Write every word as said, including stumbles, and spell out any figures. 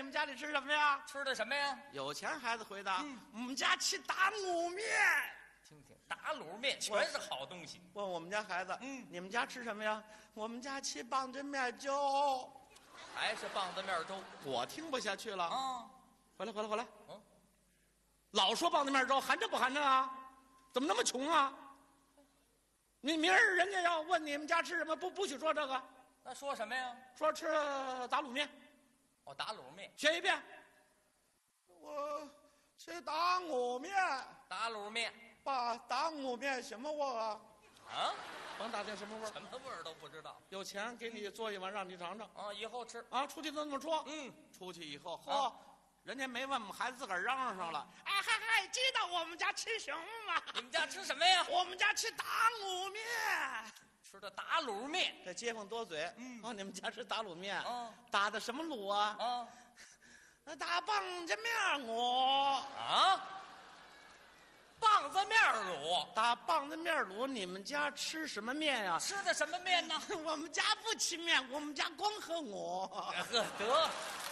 你们家里吃什么呀？ 吃的什么呀？ 有钱孩子回答： 嗯我们家吃打卤面。 听听，打卤面全是好东西。 问我们家孩子： 嗯你们家吃什么呀？我们家吃棒子面粥。 还是棒子面粥我听不下去了啊？ 回来，回来，回来！ 嗯， 老说棒子面粥，含着不含着啊？怎么那么穷啊？你明儿人家要问你们家吃什么，不不许说这个， 那说什么呀？ 说吃打卤面。 哦，打卤面， 学一遍。我吃打卤面， 打卤面爸，打卤面什么味儿啊？ 啊， 甭打听什么味儿， 什么味儿都不知道有钱给你做一碗让你尝尝啊！以后吃。 啊！出去都这么说。 嗯， 出去以后，嚯、人家没问，我们孩子自个儿嚷嚷上了。哎嗨嗨，知道我们家吃什么吗？ 你们家吃什么呀？ 我们家吃打卤面。 吃的打卤面这街坊多嘴。 嗯啊，你们家吃打卤面。 啊打的什么卤啊？ 啊那打棒子面卤。 啊！棒子面卤打棒子面卤，你们家吃什么面呀、 吃的什么面呢？ 我们家不吃面，我们家光喝我。 呵得。